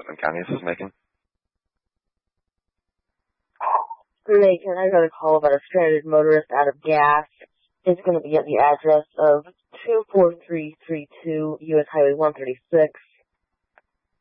Putnam County this is making. Macon, I got a call about a stranded motorist out of gas. It's going to be at the address of 24332 U.S. Highway 136.